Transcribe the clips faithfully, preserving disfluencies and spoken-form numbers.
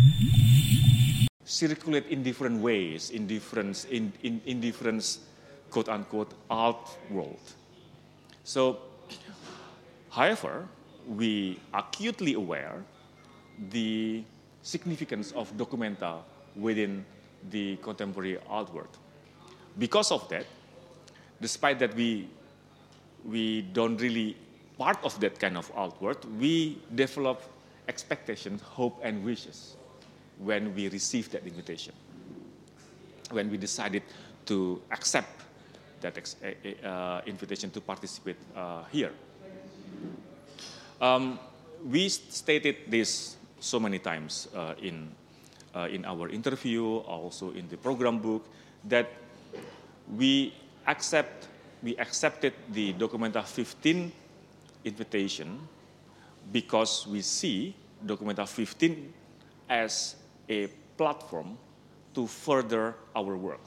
circulate in different ways, in different, in, in, in different quote-unquote art world. So, however, we are acutely aware the significance of documenta within the contemporary art world. Because of that, despite that we, we don't really part of that kind of art world, we develop expectations, hope, and wishes when we received that invitation, when we decided to accept that ex uh, invitation to participate uh, here. Um, we stated this so many times uh, in, uh, in our interview, also in the program book, that we accept, we accepted the Documenta fifteen invitation because we see Documenta fifteen as a platform to further our work.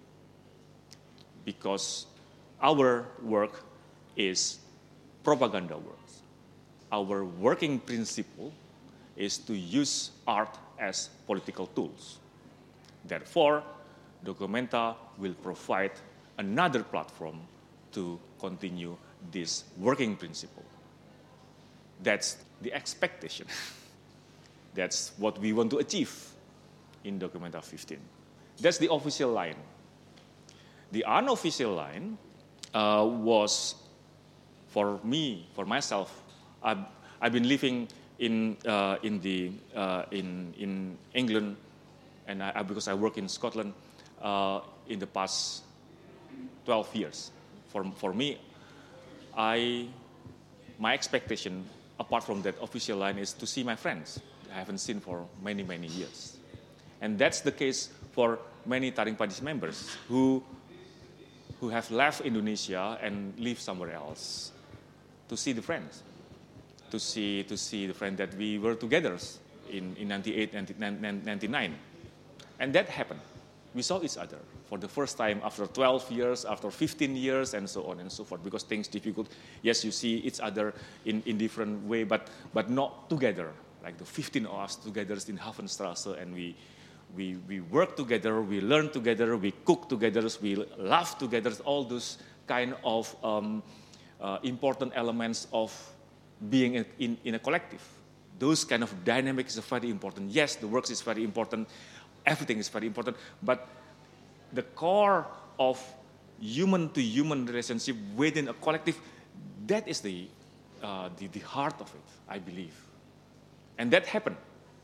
Because our work is propaganda work. Our working principle is to use art as political tools. Therefore, Documenta will provide another platform to continue this working principle. That's the expectation. That's what we want to achieve in Documenta fifteen. That's the official line. The unofficial line uh, was, for me, for myself, I've, I've been living in uh, in the uh, in in England, and I, because I work in Scotland uh, in the past twelve years. For for me, I my expectation, apart from that official line, is to see my friends I haven't seen for many many years, and that's the case for many Taring Padis members who who have left Indonesia and live somewhere else to see the friends. To see to see the friend that we were together in, in ninety-eight, ninety-nine. And that happened. We saw each other for the first time after twelve years, after fifteen years, and so on and so forth, because things difficult. Yes, you see each other in, in different way, but but not together. Like the fifteen of us together in Hafenstrasse, and we, we, we work together, we learn together, we cook together, we laugh together, all those kind of um, uh, important elements of being in, in, in a collective. Those kind of dynamics are very important. Yes, the work is very important. Everything is very important. But the core of human-to-human relationship within a collective, that is the, uh, the, the heart of it, I believe. And that happened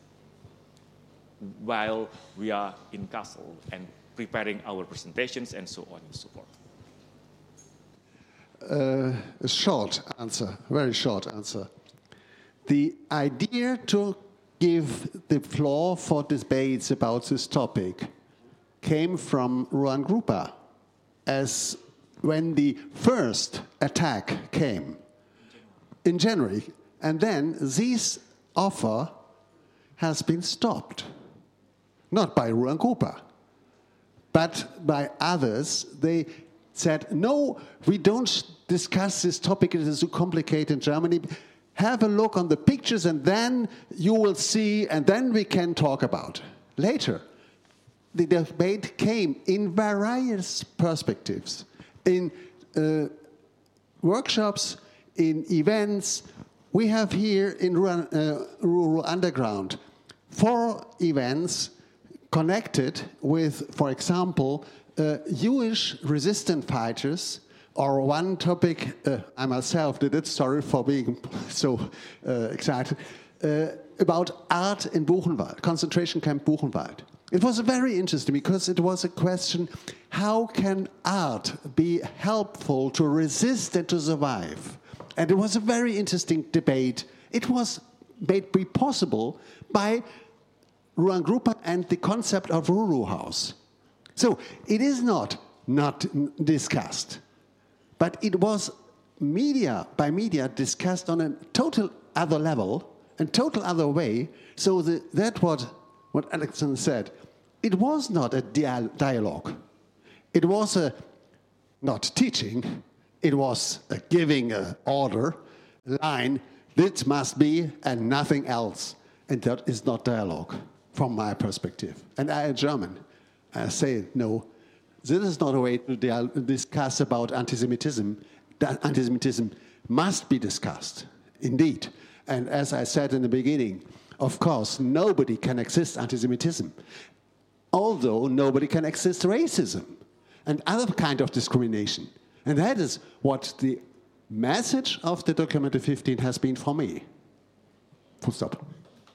while we are in Kassel and preparing our presentations and so on and so forth. Uh, a short answer, very short answer. The idea to give the floor for debates about this topic came from Ruan Grupa, as when the first attack came in January, and then this offer has been stopped, not by Ruan Grupa, but by others. They said, no, we don't discuss this topic, it is too complicated in Germany. Have a look on the pictures and then you will see, and then we can talk about it. Later, the debate came in various perspectives, in uh, workshops, in events. We have here in Ruan, uh, Rural Underground four events connected with, for example, Uh, Jewish resistance fighters, or one topic, uh, I myself did it, sorry for being so uh, excited, uh, about art in Buchenwald, concentration camp Buchenwald. It was very interesting because it was a question, how can art be helpful to resist and to survive? And it was a very interesting debate. It was made be possible by Ruan Grupa and the concept of Ruru House. So it is not not discussed, but it was media by media discussed on a total other level and total other way. So the, that what what Alexander said, it was not a dia dialogue. It was a not teaching. It was a giving an order, line. This must be and nothing else, and that is not dialogue. from my perspective. And I, a German, I say no. This is not a way to deal, discuss about anti-Semitism. That anti-Semitism must be discussed, indeed. And as I said in the beginning, of course, nobody can exist anti-Semitism, although nobody can exist racism and other kind of discrimination. And that is what the message of the Document fifteen has been for me. Full stop.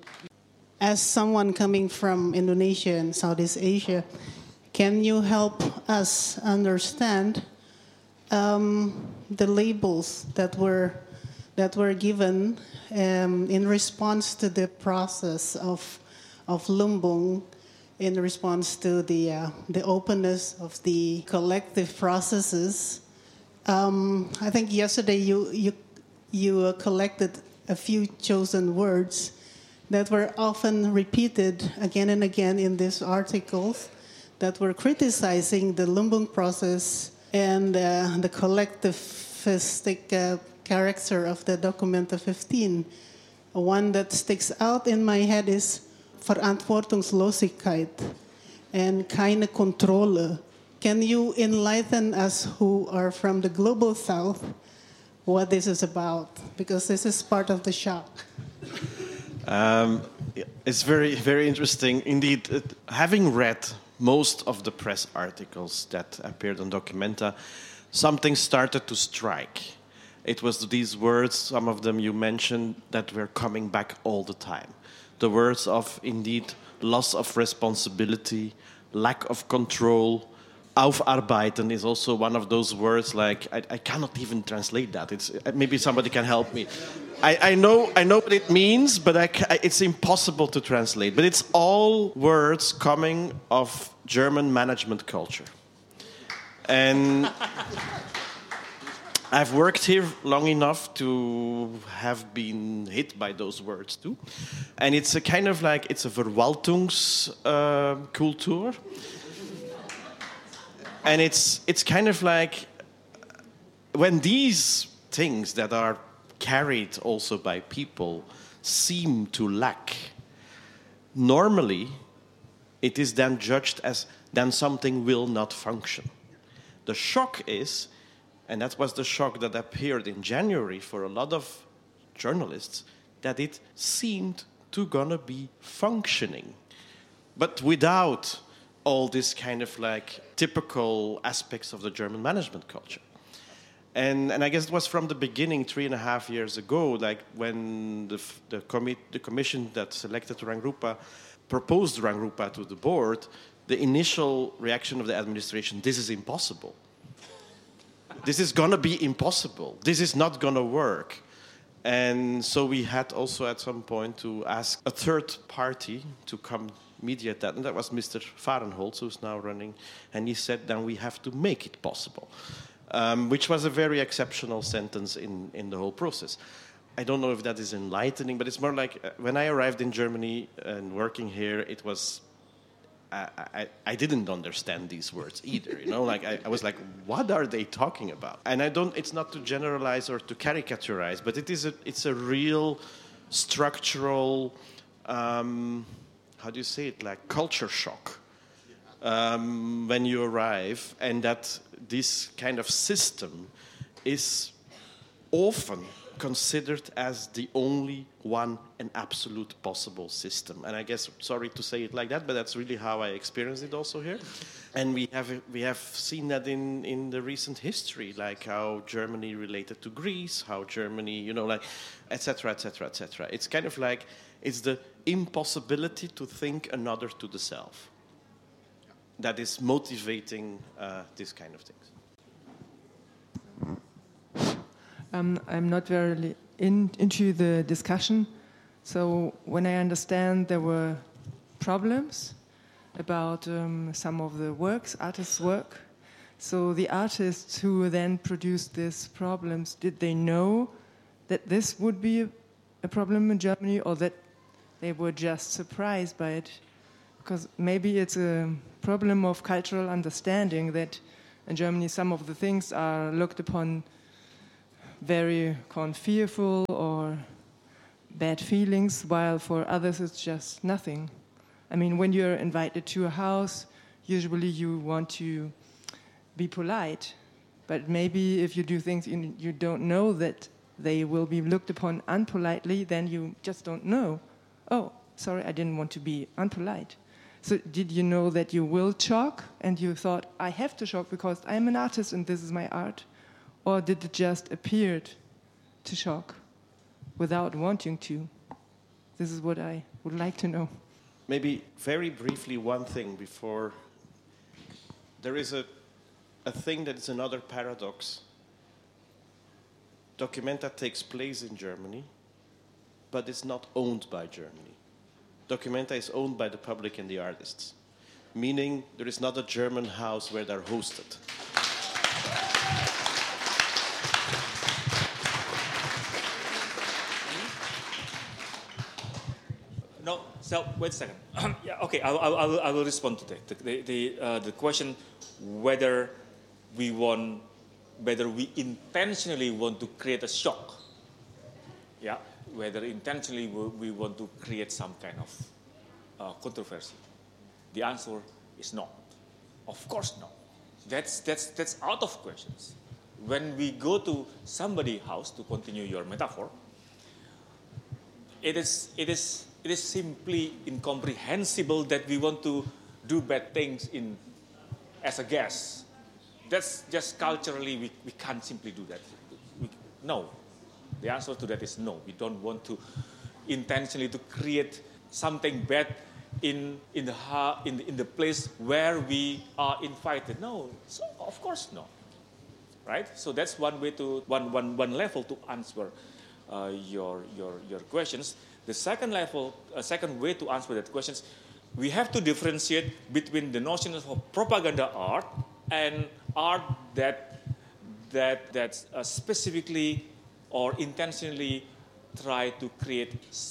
As someone coming from Indonesia and Southeast Asia, can you help us understand um, the labels that were that were given um, in response to the process of of Lumbung, in response to the uh, the openness of the collective processes? Um, I think yesterday you you you uh, collected a few chosen words that were often repeated again and again in these articles that were criticizing the Lumbung process and uh, the collectivistic uh, character of the Document fifteen. One that sticks out in my head is Verantwortungslosigkeit and keine Kontrolle. Can you enlighten us who are from the global south what this is about? Because this is part of the shock. Um, it's very, very interesting. Indeed, uh, having read most of the press articles that appeared on Documenta, something started to strike. It was these words, some of them you mentioned, that were coming back all the time. The words of, indeed, loss of responsibility, lack of control. Aufarbeiten is also one of those words, like, I, I cannot even translate that. It's, maybe somebody can help me. I, I know I know what it means, but I, it's impossible to translate. But it's all words coming of German management culture. And I've worked here long enough to have been hit by those words too. And it's a kind of like, it's a Verwaltungskultur. Uh, and it's it's kind of like, when these things that are carried also by people seem to lack, normally it is then judged as then something will not function. The shock is, and that was the shock that appeared in January for a lot of journalists, that it seemed to gonna be functioning, but without all this kind of like typical aspects of the German management culture. And, and I guess it was from the beginning, three and a half years ago, like when the, the, commit, the commission that selected Rangrupa proposed Rangrupa to the board, the initial reaction of the administration, this is impossible. This is going to be impossible. This is not going to work. And so we had also at some point to ask a third party to come mediate that. And that was Mister Fahrenholz, who's now running. And he said, then we have to make it possible. Um, which was a very exceptional sentence in, in the whole process. I don't know if that is enlightening, but it's more like uh, when I arrived in Germany and working here, it was, I, I, I didn't understand these words either, you know, like I, I was like, what are they talking about? And I don't, it's not to generalize or to caricaturize, but it is a, it's a real structural, um, how do you say it, like culture shock. Um, when you arrive, and that this kind of system is often considered as the only one and absolute possible system. And I guess, sorry to say it like that, but that's really how I experienced it also here. And we have we have seen that in, in the recent history, like how Germany related to Greece, how Germany, you know, like, et cetera, et cetera, et cetera. It's kind of like, it's the impossibility to think another to the self that is motivating uh, this kind of things. Um, I'm not very in, into the discussion, so when I understand there were problems about um, some of the works, artists' work, so the artists who then produced these problems, did they know that this would be a, a problem in Germany, or that they were just surprised by it? Because maybe it's a problem of cultural understanding that in Germany some of the things are looked upon very kind of fearful or bad feelings, while for others it's just nothing. I mean, when you're invited to a house, usually you want to be polite. But maybe if you do things you, you don't know that they will be looked upon unpolitely, then you just don't know. Oh, sorry, I didn't want to be unpolite. So did you know that you will shock and you thought, I have to shock because I'm an artist and this is my art? Or did it just appear to shock without wanting to? This is what I would like to know. Maybe very briefly one thing before. There is a, a thing that is another paradox. Documenta takes place in Germany, but it's not owned by Germany. Documenta is owned by the public and the artists, meaning there is not a German house where they're hosted. No, so wait a second. yeah, okay, I, I, I, will, I will respond to that. The, the, the, uh, the question whether we want, whether we intentionally want to create a shock, yeah, whether intentionally we, we want to create some kind of uh, controversy. The answer is no. Of course not. That's, that's, that's out of questions. When we go to somebody's house, to continue your metaphor, it is, it is, it is simply incomprehensible that we want to do bad things in, as a guest. That's just culturally, we, we can't simply do that. We, no. The answer to that is no. We don't want to intentionally to create something bad in, in, the, in, the, in the place where we are invited. No, so of course no. Right? So that's one way to, one, one, one level to answer uh, your, your, your questions. The second level, a uh, second way to answer that questions, we have to differentiate between the notions of propaganda art and art that, that, that uh, specifically or intentionally try to create,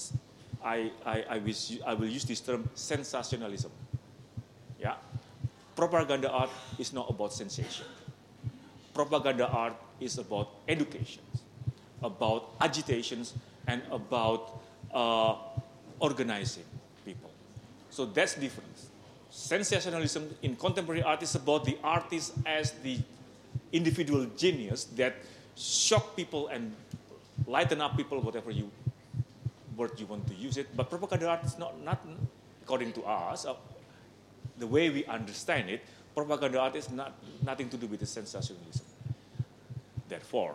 I, I, I, wish, I will use this term, sensationalism. Yeah? Propaganda art is not about sensation. Propaganda art is about education, about agitations, and about uh, organizing people. So that's different. Sensationalism in contemporary art is about the artist as the individual genius that shock people and lighten up people, whatever you word you want to use it. But propaganda art is not, not according to us, uh, the way we understand it, propaganda art is not, nothing to do with the sensationalism. Therefore,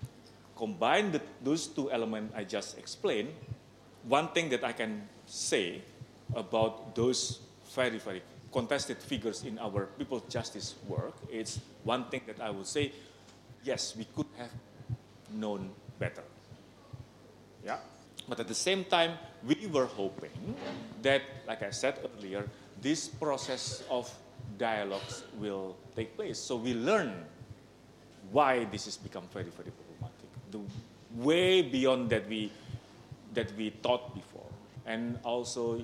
combine the, those two elements I just explained, one thing that I can say about those very, very contested figures in our people's justice work, it's one thing that I would say, yes, we could have known better. Yeah? But at the same time, we were hoping that, like I said earlier, this process of dialogues will take place. So we learn why this has become very, very problematic. The way beyond that we, that we thought before. And also,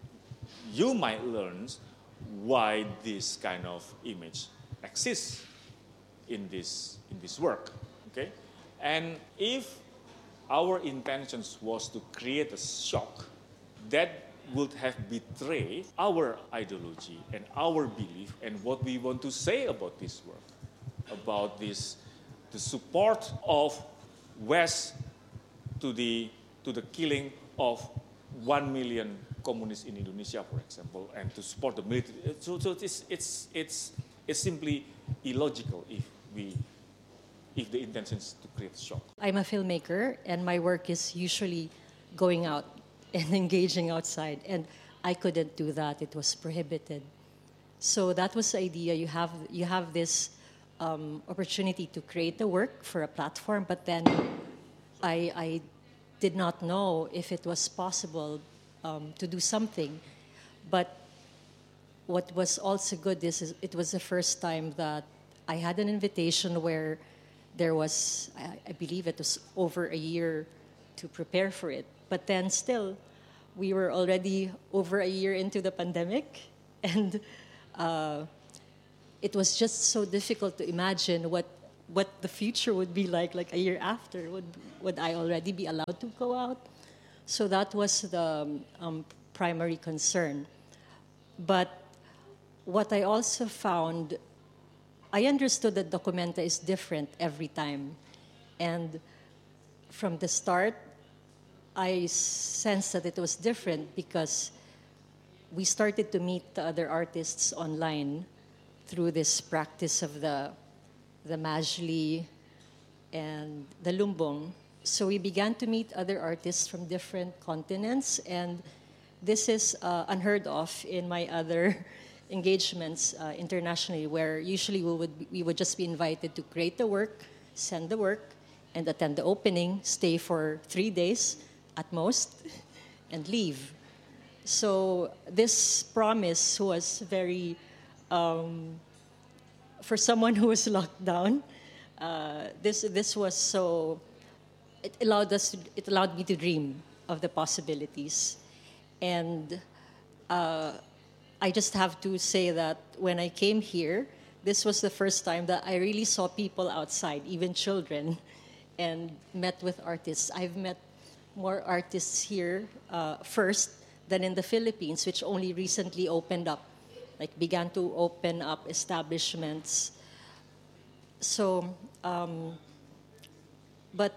you might learn why this kind of image exists in this, in this work. Okay? And if our intentions was to create a shock, that would have betrayed our ideology and our belief and what we want to say about this work, about this, the support of West to the, to the killing of one million communists in Indonesia, for example, and to support the military. So, so it's, it's, it's, it's simply illogical if we if the intention is to create shock. I'm a filmmaker, and my work is usually going out and engaging outside, and I couldn't do that. It was prohibited. So that was the idea. You have, you have this um, opportunity to create the work for a platform, but then I, I did not know if it was possible um, to do something. But what was also good is, is it was the first time that I had an invitation where there was, I, I believe it was over a year to prepare for it. But then still, we were already over a year into the pandemic, and uh, it was just so difficult to imagine what, what the future would be like, like a year after. Would, would I already be allowed to go out? So that was the um, primary concern. But what I also found, I understood that Documenta is different every time. And from the start, I sensed that it was different because we started to meet the other artists online through this practice of the, the Majli and the Lumbong. So we began to meet other artists from different continents, and this is uh, unheard of in my other engagements uh, internationally, where usually we would, we would just be invited to create the work, send the work, and attend the opening, stay for three days at most, and leave. So this promise was very, um, for someone who was locked down, uh, this, this was so, it allowed us, to, it allowed me to dream of the possibilities. And uh, I just have to say that when I came here, this was the first time that I really saw people outside, even children, and met with artists. I've met more artists here uh, first than in the Philippines, which only recently opened up, like began to open up establishments. So, um, but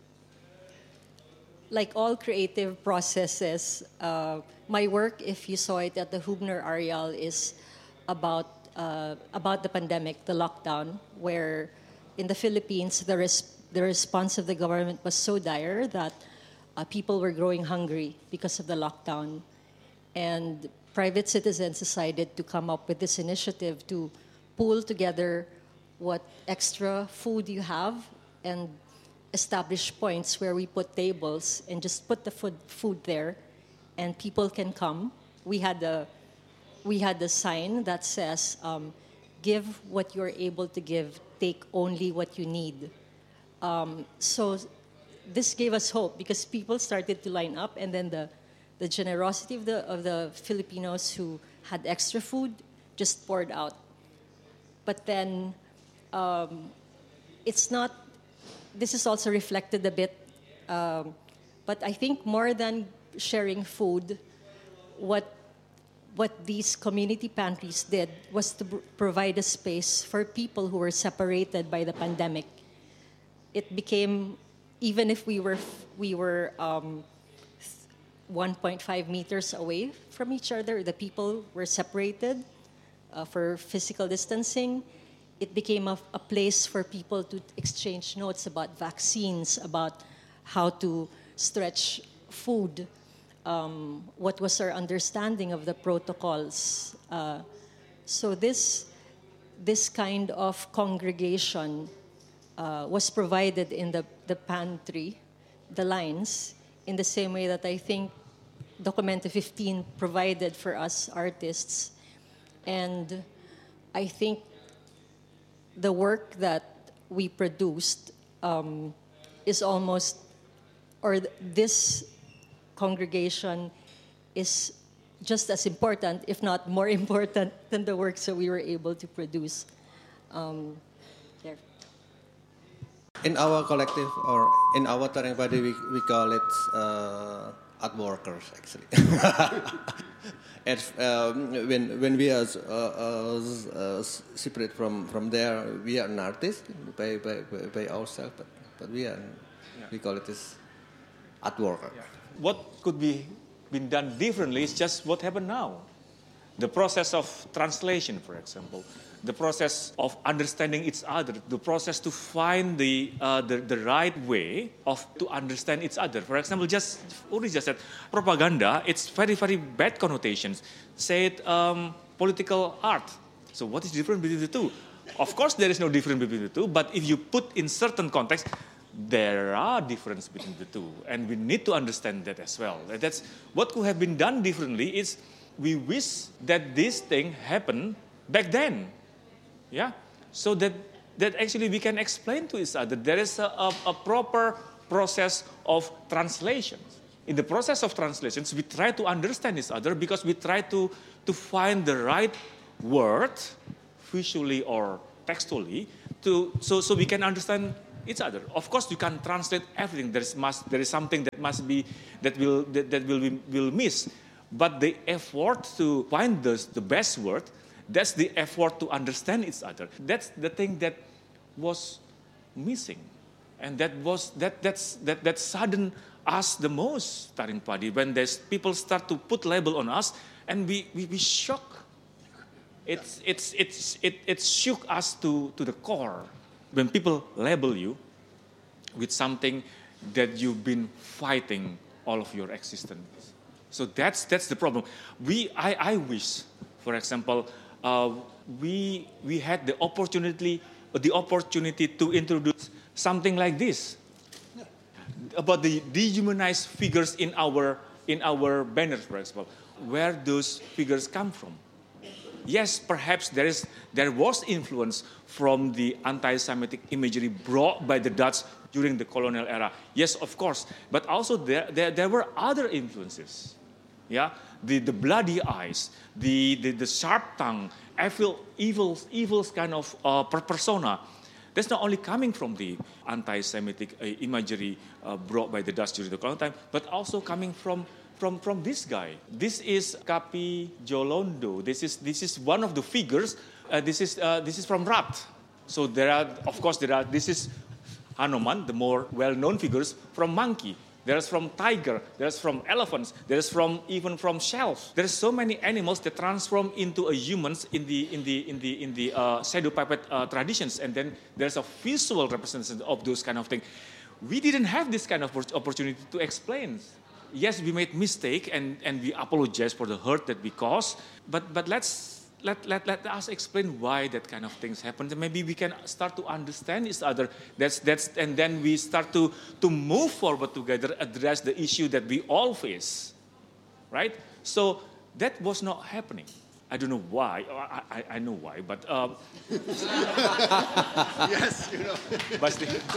like all creative processes, uh, my work, if you saw it at the Hubner Areal, is about uh, about the pandemic, the lockdown, where in the Philippines the res- the response of the government was so dire that uh, people were growing hungry because of the lockdown, and private citizens decided to come up with this initiative to pool together what extra food you have and establish points where we put tables and just put the food, food there, and people can come. We had a, we had a sign that says, um, give what you're able to give, take only what you need. Um, so this gave us hope because people started to line up, and then the, the generosity of the, of the Filipinos who had extra food just poured out. But then um, it's not, this is also reflected a bit, um, but I think more than sharing food, what what these community pantries did was to b- provide a space for people who were separated by the pandemic. It became, even if we were we were um, one point five meters away from each other, the people were separated uh, for physical distancing. It became a, a place for people to exchange notes about vaccines, about how to stretch food, um, what was our understanding of the protocols. Uh, so this, this kind of congregation uh, was provided in the, the pantry, the lines, in the same way that I think Documenta fifteen provided for us artists. And I think the work that we produced um, is almost, or th- this congregation is just as important, if not more important, than the works that we were able to produce. Um, there. In our collective, or in our touring body, we, we call it uh, art workers, actually. And um, when when we are uh, uh, uh, separate from, from there, we are an artist by by, by ourselves, but, but we are yeah. we call it as art worker. Yeah. What could be been done differently is just what happened now. The process of translation, for example, the process of understanding each other, the process to find the uh, the, the right way of to understand each other. For example, just Uri just said propaganda. It's very very bad connotations. Say it um, political art. So what is different between the two? Of course, there is no difference between the two. But if you put in certain context, there are differences between the two, and we need to understand that as well. That's what could have been done differently. Is we wish that this thing happened back then. Yeah, so that, that actually we can explain to each other. There is a, a, a proper process of translations. In the process of translations, we try to understand each other because we try to, to find the right word, visually or textually, to, so, so we can understand each other. Of course, you can translate everything. There is, must, there is something that must be, that will, that, that will, be, will miss. But the effort to find the, the best word, that's the effort to understand each other. That's the thing that was missing. And that was that that's that that saddened us the most, Taring Padi, when there's people start to put label on us and we we, we shock. It's it's it's it it shook us to, to the core. When people label you with something that you've been fighting all of your existence. So that's that's the problem. We I, I wish, for example, uh, we we had the opportunity the opportunity to introduce something like this about the dehumanized figures in our in our banners, for example, where those figures come from. Yes, perhaps there is there was influence from the anti-Semitic imagery brought by the Dutch during the colonial era. Yes, of course, but also there there, there were other influences. Yeah, the, the bloody eyes, the, the, the sharp tongue, evil, evil, evil kind of uh, persona. That's not only coming from the anti-Semitic uh, imagery uh, brought by the Dutch during the colonial time, but also coming from, from, from this guy. This is Kapi Jolondo. This is this is one of the figures. Uh, this is uh, this is from Rat. So there are, of course, there are. This is Hanuman, the more well-known figures from monkey. There's from tiger, there's from elephants, there's from even from shells. There's so many animals that transform into a humans in the in the in the in the uh, shadow puppet uh, traditions, and then there's a visual representation of those kind of things. We didn't have this kind of opportunity to explain. Yes, we made mistake and, and we apologize for the hurt that we caused, but but let's Let, let, let us explain why that kind of things happen. And maybe we can start to understand each other. That's, that's, and then we start to, to move forward together, address the issue that we all face. Right? So that was not happening. I don't know why. I, I, I know why, but... Um, Yes, you know. Basti. I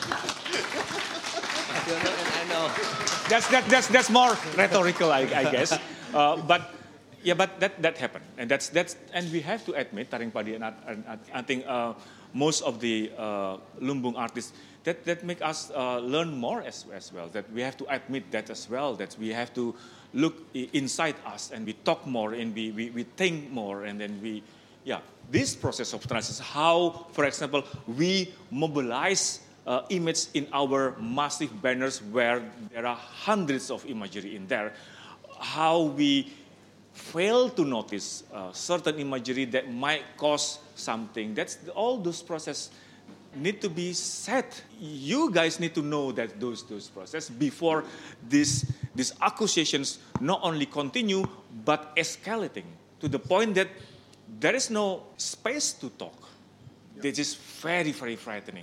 don't know, and I know. That's, that, that's, that's more rhetorical, I, I guess. Uh, but... Yeah, but that, that happened, and that's that's and we have to admit, Taring Padi, and I, and I think uh, most of the uh, Lumbung artists that, that make us uh, learn more as, as well. That we have to admit that as well. That we have to look inside us and we talk more and we, we, we think more, and then we, yeah, this process of transition. How, for example, we mobilize uh, image in our massive banners where there are hundreds of imagery in there. How we fail to notice uh, certain imagery that might cause something. That's all those processes need to be set. You guys need to know that those those processes before this these accusations not only continue but escalating to the point that there is no space to talk. This is very very frightening.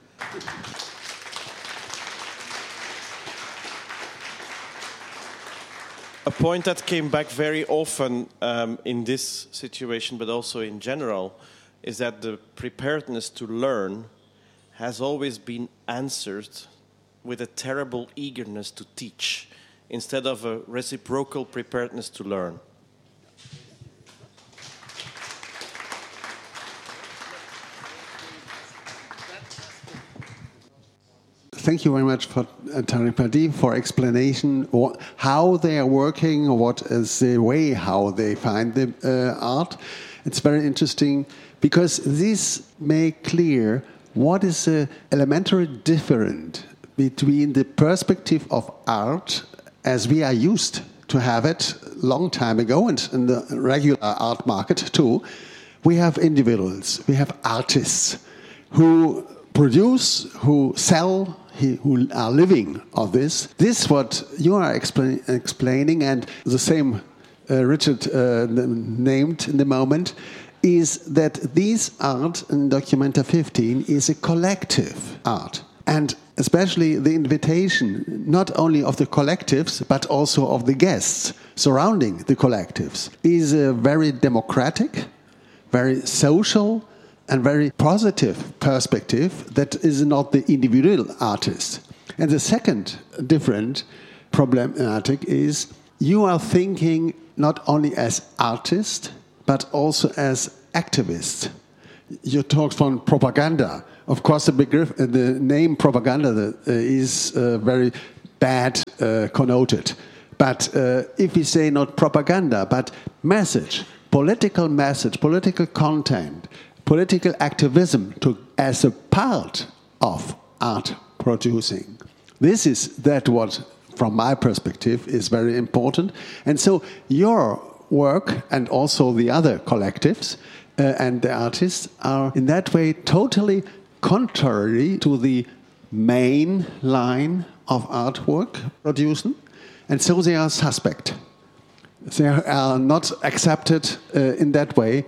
A point that came back very often um, in this situation, but also in general, is that the preparedness to learn has always been answered with a terrible eagerness to teach, instead of a reciprocal preparedness to learn. Thank you very much for uh, Taring Padi for explanation or how they are working, or what is the way how they find the uh, art. It's very interesting because this make clear what is the elementary difference between the perspective of art as we are used to have it long time ago and in the regular art market too. We have individuals, we have artists who produce, who sell, who are living of this. This is what you are explain, explaining, and the same uh, Richard uh, named in the moment, is that this art in Documenta fifteen is a collective art. And especially the invitation, not only of the collectives, but also of the guests surrounding the collectives, is a very democratic, very social, and very positive perspective that is not the individual artist. And the second different problematic is you are thinking not only as artist, but also as activist. You talked from propaganda. Of course, the begriff, the name propaganda is uh, very bad uh, connoted. But uh, if we say not propaganda, but message, political message, political content, political activism to, as a part of art producing. This is that what, from my perspective, is very important. And so your work and also the other collectives uh, and the artists are in that way totally contrary to the main line of artwork producing. And so they are suspect. They are not accepted uh, in that way.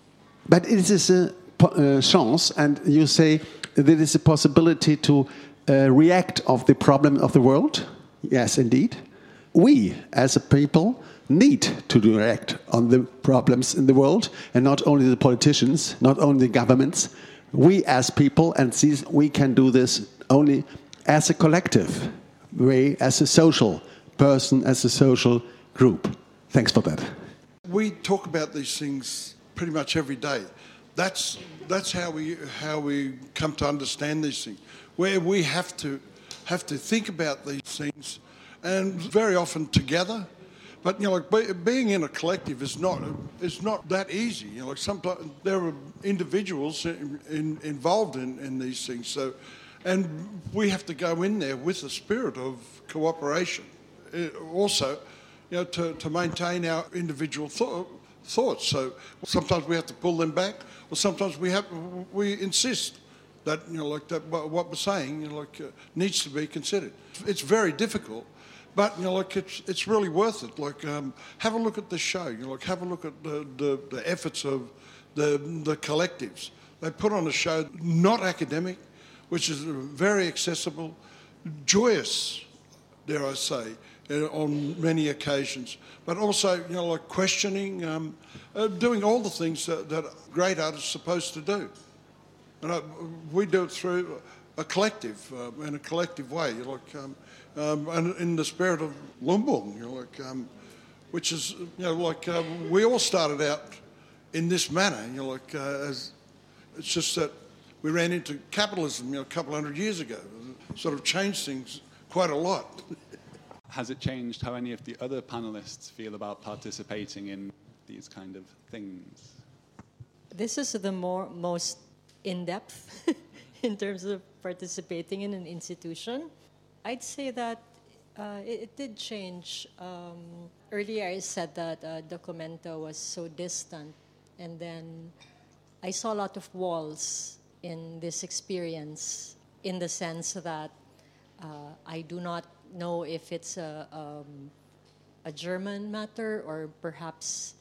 But it is a uh, chance, and you say there is a possibility to uh, react of the problem of the world. Yes, indeed. We, as a people, need to react on the problems in the world, and not only the politicians, not only the governments. We, as people, and these, we can do this only as a collective way, as a social person, as a social group. Thanks for that. We talk about these things pretty much every day. That's that's how we how we come to understand these things. Where we have to have to think about these things, and very often together. But you know, like be, being in a collective is not is not that easy. You know, like sometimes there are individuals in, in, involved in, in these things. So, and we have to go in there with the spirit of cooperation. It also, you know, to, to maintain our individual th- thoughts. So sometimes we have to pull them back, or sometimes we have we insist that you know, like that what we're saying, you know, like uh, needs to be considered. It's very difficult, but you know, like it's it's really worth it. Like um, have a look at the show. You know, like have a look at the, the, the efforts of the the collectives. They put on a show not academic, which is very accessible, joyous, dare I say, on many occasions, but also, you know, like questioning, um, uh, doing all the things that, that great artists are supposed to do. And uh, we do it through a collective, uh, in a collective way, you know, like, um, um, and in the spirit of Lumbung, you know, like, um, which is, you know, like uh, we all started out in this manner, you know, like, uh, as, it's just that we ran into capitalism, you know, a couple hundred years ago, sort of changed things quite a lot. Has it changed how any of the other panelists feel about participating in these kind of things? This is the more most in-depth in terms of participating in an institution. I'd say that uh, it, it did change. Um, earlier I said that uh, Documento was so distant, and then I saw a lot of walls in this experience, in the sense that uh, I do not know if it's a, um, a German matter, or perhaps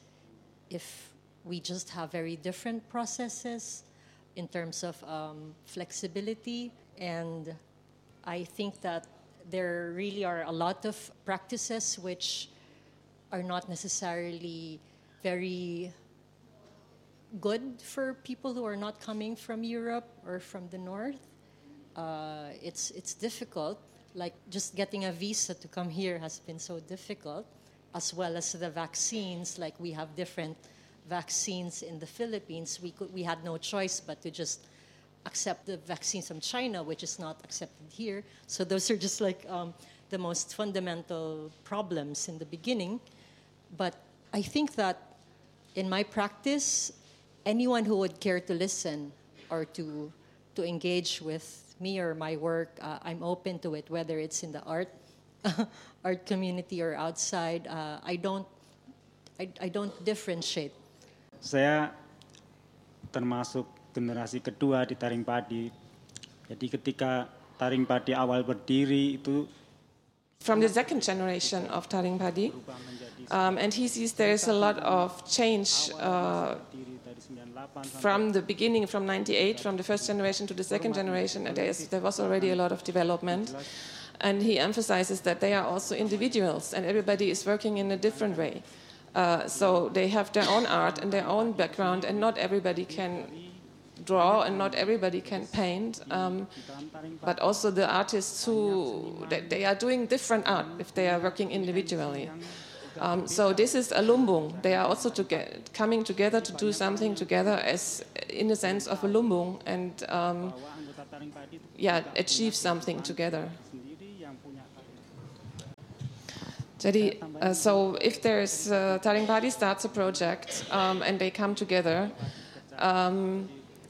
if we just have very different processes in terms of um, flexibility. And I think that there really are a lot of practices which are not necessarily very good for people who are not coming from Europe or from the North. Uh, it's it's difficult. Like just getting a visa to come here has been so difficult, as well as the vaccines. Like we have different vaccines in the Philippines. We could, we had no choice but to just accept the vaccines from China, which is not accepted here. So those are just like um, the most fundamental problems in the beginning. But I think that in my practice, anyone who would care to listen or to to engage with me or my work, uh, I'm open to it, whether it's in the art art community or outside. Uh, I don't I, I don't differentiate. Saya termasuk generasi kedua di Taring Padi. Jadi ketika Taring Padi awal berdiri itu from the second generation of Taring Padi, um, and he sees there is a lot of change uh, from the beginning, from ninety-eight, from the first generation to the second generation, and there, is, there was already a lot of development. And he emphasizes that they are also individuals, and everybody is working in a different way. Uh, so they have their own art and their own background, and not everybody can draw and not everybody can paint, um, but also the artists who they, they are doing different art if they are working individually. Um, so this is a lumbung. They are also to get, coming together to do something together as in the sense of a lumbung, and um, yeah, achieve something together. Jadi, uh, so if there's uh, Taring Padi starts a project um, and they come together, um,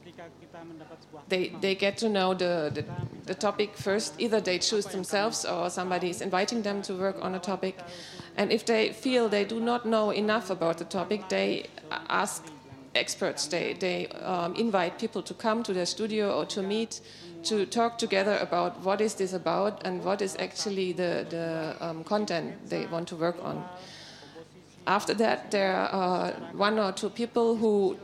they they get to know the, the the topic first. Either they choose themselves or somebody is inviting them to work on a topic. And if they feel they do not know enough about the topic, they ask experts. They they um, invite people to come to their studio or to meet, to talk together about what is this about and what is actually the, the um, content they want to work on. After that, there are one or two people who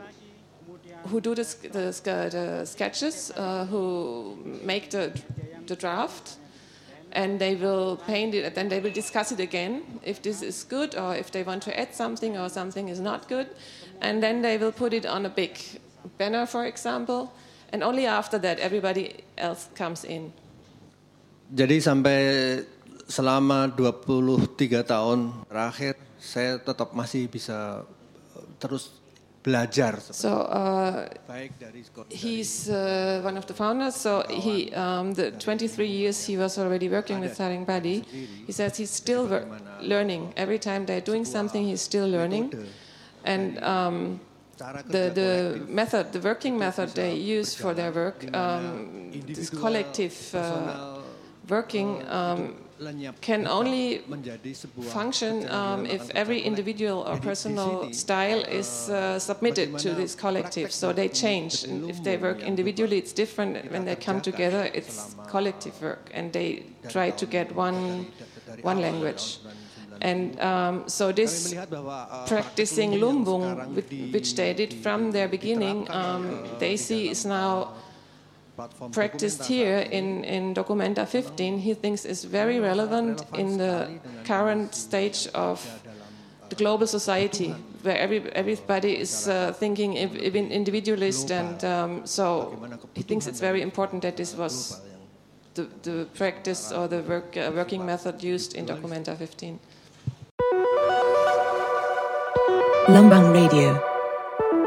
who do the, the, the sketches, uh, who make the, the draft, and they will paint it, and then they will discuss it again, if this is good or if they want to add something or something is not good. And then they will put it on a big banner, for example, and only after that everybody else comes in. Jadi sampai selama dua puluh tiga tahun terakhir, saya tetap masih bisa terus belajar. So uh, he's uh, one of the founders. So he, um, the twenty-three years he was already working with Taring Padi. He says he's still wor- learning. Every time they're doing something, he's still learning. And um, the the method, the working method they use for their work, um, this collective uh, working. Um, can only function um, if every individual or personal style is uh, submitted to this collective. So they change. And if they work individually, it's different. When they come together, it's collective work, and they try to get one one language. And um, so this practicing lumbung, which they did from their beginning, um, they see is now practiced here in, in Documenta fifteen. He thinks is very relevant in the current stage of the global society, where every, everybody is uh, thinking individualist, and um, so he thinks it's very important that this was the, the practice or the work, uh, working method used in Documenta fifteen. Lumbung Radio.